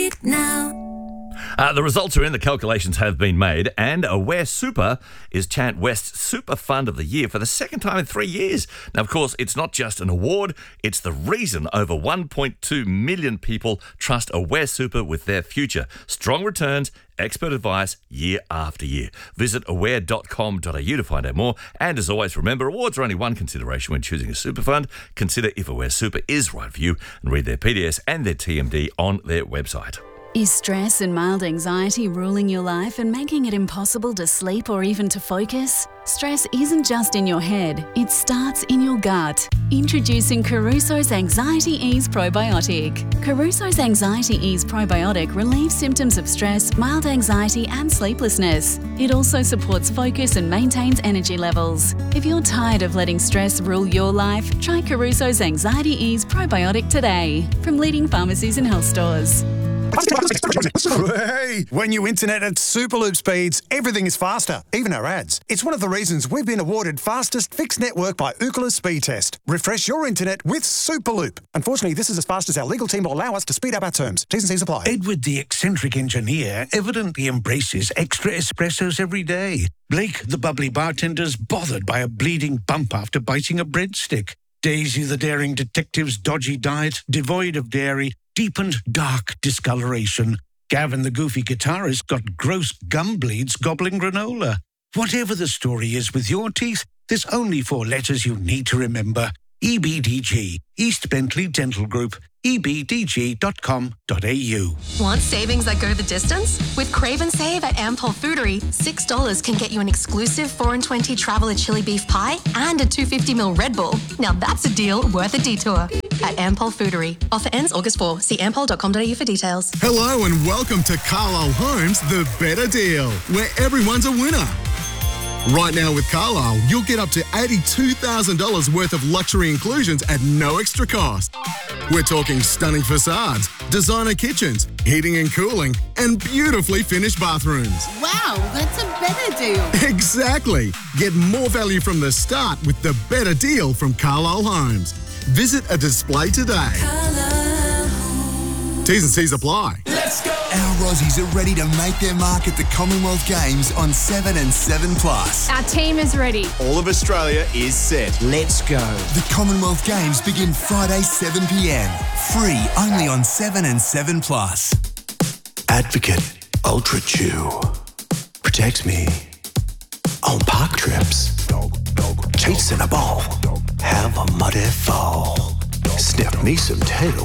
Now. The results are in, the calculations have been made, and Aware Super is Chant West's Super Fund of the Year for the second time in 3 years. Now, of course, it's not just an award, it's the reason over 1.2 million people trust Aware Super with their future. Strong returns, expert advice, year after year. Visit aware.com.au to find out more. And as always, remember, awards are only one consideration when choosing a super fund. Consider if Aware Super is right for you and read their PDS and their TMD on their website. Is stress and mild anxiety ruling your life and making it impossible to sleep or even to focus? Stress isn't just in your head, it starts in your gut. Introducing Caruso's Anxiety Ease Probiotic. Caruso's Anxiety Ease Probiotic relieves symptoms of stress, mild anxiety and sleeplessness. It also supports focus and maintains energy levels. If you're tired of letting stress rule your life, try Caruso's Anxiety Ease Probiotic today from leading pharmacies and health stores. Hey, when you internet at Superloop speeds, everything is faster, even our ads. It's one of the reasons we've been awarded fastest fixed network by Ookla Speed Test. Refresh your internet with Superloop. Unfortunately, this is as fast as our legal team will allow us to speed up our terms. T's and C's apply. Edward, the eccentric engineer, evidently embraces extra espressos every day. Blake, the bubbly bartender's bothered by a bleeding bump after biting a breadstick. Daisy, the daring detective's dodgy diet, devoid of dairy, deepened dark discoloration. Gavin, the goofy guitarist, got gross gum bleeds gobbling granola. Whatever the story is with your teeth, there's only 4 letters you need to remember. EBDG, East Bentley Dental Group, ebdg.com.au. Want savings that go the distance? With Crave and Save at Ampol Foodery, $6 can get you an exclusive 4 and 20 Traveller chili beef pie and a 250ml Red Bull. Now that's a deal worth a detour. At Ampol Foodery. Offer ends August 4. See ampol.com.au for details. Hello and welcome to Carlisle Homes, the better deal, where everyone's a winner. Right now with Carlisle, you'll get up to $82,000 worth of luxury inclusions at no extra cost. We're talking stunning facades, designer kitchens, heating and cooling, and beautifully finished bathrooms. Wow, that's a better deal. Exactly. Get more value from the start with the better deal from Carlisle Homes. Visit a display today. T's and C's apply. Let's go! Our Aussies are ready to make their mark at the Commonwealth Games on 7 and 7+. Our team is ready. All of Australia is set. Let's go. The Commonwealth Games begin Friday 7 p.m. Free only on 7 and 7+. Advocate Ultra Chew protects me on park trips. Chasing a ball, have a muddy fall. Sniff me some tail.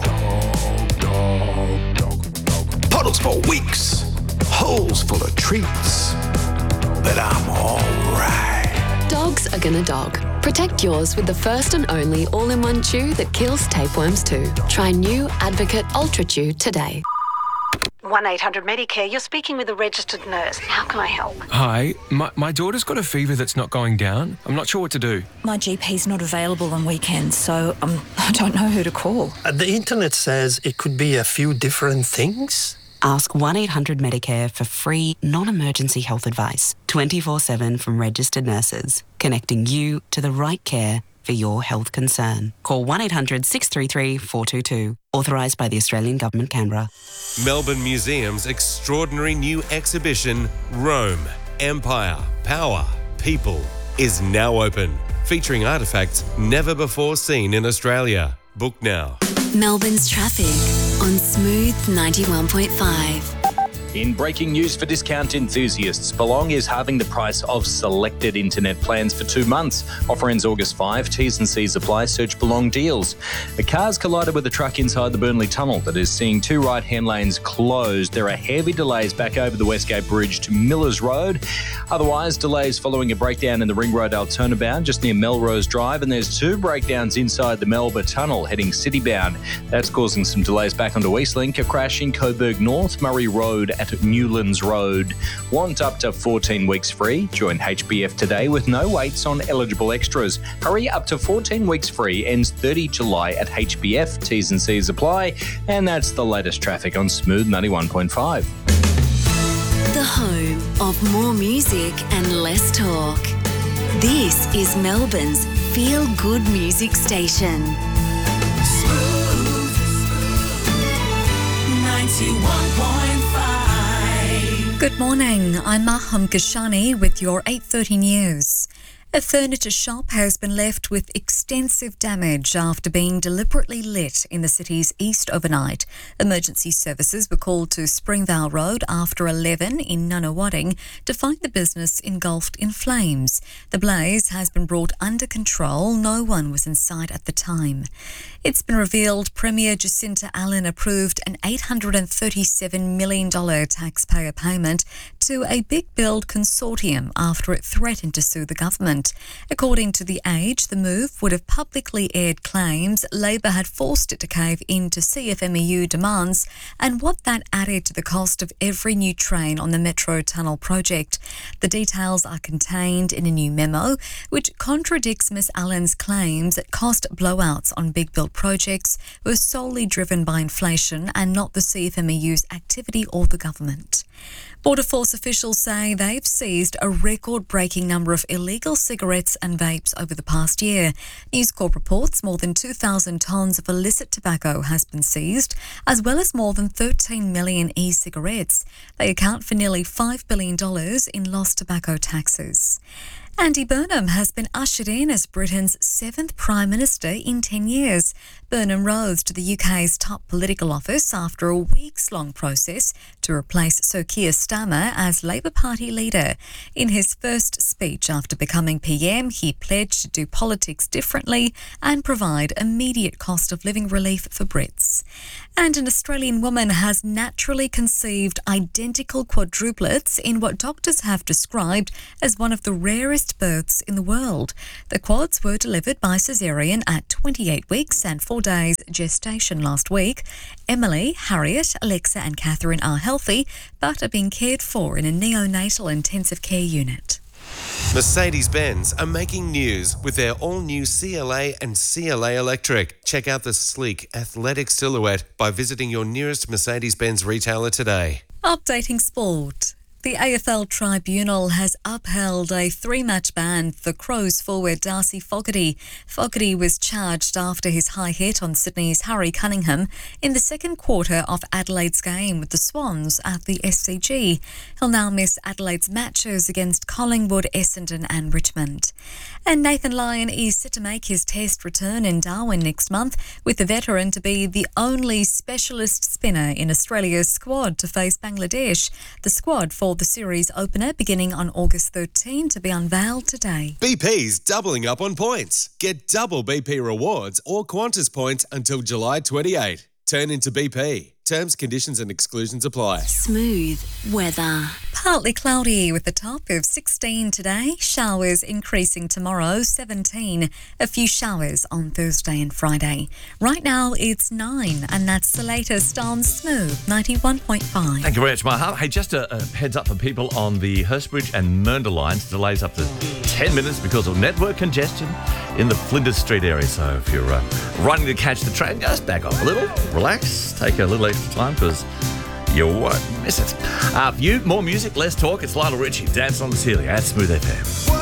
Puddles for weeks, holes full of treats, but I'm alright. Dogs are gonna dog. Protect yours with the first and only all-in-one chew that kills tapeworms too. Try new Advocate Ultra Chew today. 1-800-Medicare, you're speaking with a registered nurse. How can I help? Hi, my daughter's got a fever that's not going down. I'm not sure what to do. My GP's not available on weekends, so I don't know who to call. The internet says it could be a few different things. Ask 1-800-Medicare for free, non-emergency health advice, 24/7 from registered nurses, connecting you to the right care for your health concern. Call 1-800-633-422. Authorised by the Australian Government, Canberra. Melbourne Museum's extraordinary new exhibition, Rome, Empire, Power, People, is now open, featuring artefacts never before seen in Australia. Book now. Melbourne's traffic on Smooth 91.5. In breaking news for discount enthusiasts, Belong is halving the price of selected internet plans for 2 months. Offer ends August 5. T's and C's apply. Search Belong deals. A car's collided with a truck inside the Burnley Tunnel that is seeing 2 right-hand lanes closed. There are heavy delays back over the Westgate Bridge to Millers Road. Otherwise, delays following a breakdown in the Ring Road Alternabound just near Melrose Drive, and there's 2 breakdowns inside the Melba Tunnel heading city-bound. That's causing some delays back onto Eastlink. A crash in Coburg North, Murray Road at Newlands Road. Want up to 14 weeks free? Join HBF today with no waits on eligible extras. Hurry, up to 14 weeks free. Ends 30 July at HBF. T's and C's apply. And that's the latest traffic on Smooth 91.5. The home of more music and less talk. This is Melbourne's feel-good music station. Smooth 91.5. 91.5. Good morning, I'm Maham Kashani with your 8:30 news. A furniture shop has been left with extensive damage after being deliberately lit in the city's east overnight. Emergency services were called to Springvale Road after 11 in Nunawading to find the business engulfed in flames. The blaze has been brought under control. No one was inside at the time. It's been revealed Premier Jacinta Allen approved an $837 million taxpayer payment to a Big Build consortium after it threatened to sue the government. According to The Age, the move would have publicly aired claims Labor had forced it to cave in to CFMEU demands and what that added to the cost of every new train on the Metro Tunnel project. The details are contained in a new memo, which contradicts Ms Allen's claims that cost blowouts on Big Build projects were solely driven by inflation and not the CFMEU's activity or the government. Border Force officials say they've seized a record-breaking number of illegal cigarettes and vapes over the past year. News Corp reports more than 2,000 tonnes of illicit tobacco has been seized, as well as more than 13 million e-cigarettes. They account for nearly $5 billion in lost tobacco taxes. Andy Burnham has been ushered in as Britain's 7th Prime Minister in 10 years. Burnham rose to the UK's top political office after a weeks-long process to replace Sir Keir Starmer as Labour Party leader. In his first speech after becoming PM, he pledged to do politics differently and provide immediate cost of living relief for Brits. And an Australian woman has naturally conceived identical quadruplets in what doctors have described as one of the rarest births in the world. The quads were delivered by caesarean at 28 weeks and 4 days gestation last week. Emily, Harriet, Alexa and Catherine are healthy but are being cared for in a neonatal intensive care unit. Mercedes-Benz are making news with their all-new CLA and CLA Electric. Check out the sleek, athletic silhouette by visiting your nearest Mercedes-Benz retailer today. Updating sport. The AFL Tribunal has upheld a 3-match ban for Crows forward Darcy Fogarty. Fogarty was charged after his high hit on Sydney's Harry Cunningham in the second quarter of Adelaide's game with the Swans at the SCG. He'll now miss Adelaide's matches against Collingwood, Essendon and Richmond. And Nathan Lyon is set to make his test return in Darwin next month, with the veteran to be the only specialist spinner in Australia's squad to face Bangladesh. The squad for the series opener beginning on August 13 to be unveiled today. BP's doubling up on points. Get double BP rewards or Qantas points until July 28. Turn into BP. Terms, conditions and exclusions apply. Smooth weather. Partly cloudy with a top of 16 today. Showers increasing tomorrow, 17. A few showers on Thursday and Friday. Right now it's 9 and that's the latest on Smooth 91.5. Thank you very much, Maha. Hey, just a heads up for people on the Hurstbridge and Mernda lines. Delays up to 10 minutes because of network congestion in the Flinders Street area. So if you're running to catch the train, just back off a little, relax, take a little extra time because you won't miss it. For you, more music, less talk. It's Lionel Richie, Dance on the Ceiling at Smooth FM.